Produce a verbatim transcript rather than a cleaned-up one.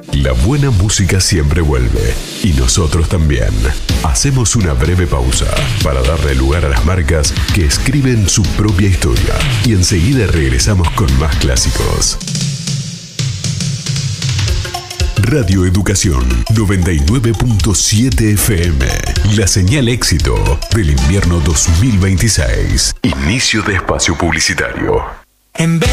La buena música siempre vuelve, y nosotros también. Hacemos una breve pausa para darle lugar a las marcas que escriben su propia historia, y enseguida regresamos con más clásicos. Radio Educación noventa y nueve punto siete F M. La señal éxito del invierno dos mil veintiséis. Inicio de espacio publicitario. En